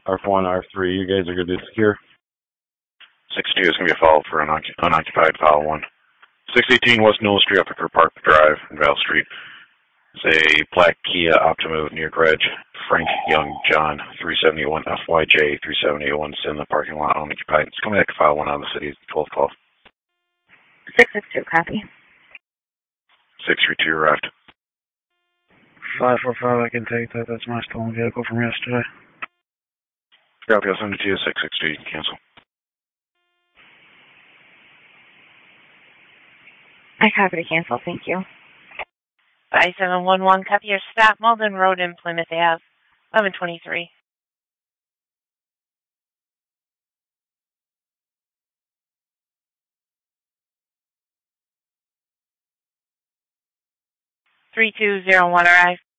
R1, R3, you guys are good to secure. 62 is going to be a follow for an unoccupied file 1. 618 West Newell Street, Upper Park Drive, in Val Street. It's a black Kia Optima near Greg. Frank Young John, 371 FYJ, 3781, in the parking lot, unoccupied. It's coming back to file 1 out of the city, 1212. 662, copy. 632 arrived. 545, I can take that. That's my stolen vehicle from yesterday. Copy, I'll send it to you. 662, you can cancel. I copy to cancel, thank you. 5711, copy your stop, Malden Road in Plymouth Ave, 1123. Three 201 arrive.